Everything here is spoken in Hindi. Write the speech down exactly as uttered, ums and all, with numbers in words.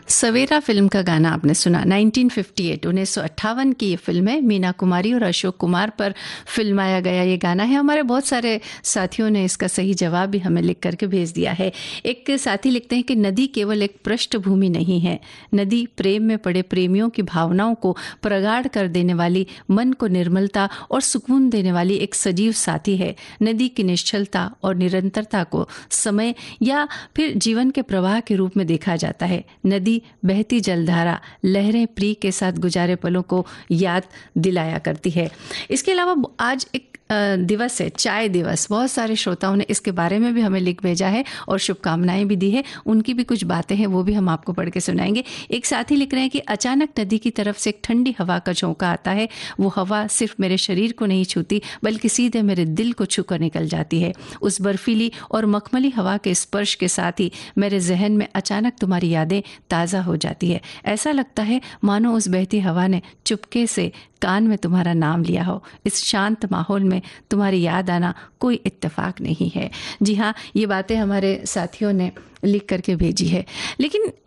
सवेरा फिल्म का गाना आपने सुना। नाइनटीन फिफ्टी एट उन्नीस सौ अट्ठावन की ये फिल्म है। मीना कुमारी और अशोक कुमार पर फिल्माया गया ये गाना है। हमारे बहुत सारे साथियों ने इसका सही जवाब भी हमें लिख करके भेज दिया है। एक साथी लिखते हैं कि नदी केवल एक पृष्ठभूमि नहीं है, नदी प्रेम में पड़े प्रेमियों की भावनाओं को प्रगाढ़ कर देने वाली, मन को निर्मलता और सुकून देने वाली एक सजीव साथी है। नदी की निश्चलता और निरंतरता को समय या फिर जीवन के प्रवाह के रूप में देखा जाता है। नदी बहती जलधारा लहरें प्रिय के साथ गुजारे पलों को याद दिलाया करती है। इसके अलावा आज एक दिवस है, चाय दिवस। बहुत सारे श्रोताओं ने इसके बारे में भी हमें लिख भेजा है और शुभकामनाएं भी दी है। उनकी भी कुछ बातें हैं, वो भी हम आपको पढ़ के सुनाएंगे। एक साथी लिख रहे हैं कि अचानक नदी की तरफ से एक ठंडी हवा का झोंका आता है। वो हवा सिर्फ मेरे शरीर को नहीं छूती बल्कि सीधे मेरे दिल को छूकर निकल जाती है। उस बर्फीली और मखमली हवा के स्पर्श के साथ ही मेरे जहन में अचानक तुम्हारी यादें ताज़ा हो जाती है। ऐसा लगता है मानो उस बहती हवा ने चुपके से कान में तुम्हारा नाम लिया हो। इस शांत माहौल में तुम्हारी याद आना कोई इत्तेफाक नहीं है। जी हाँ, ये बातें हमारे साथियों ने लिख करके भेजी है। लेकिन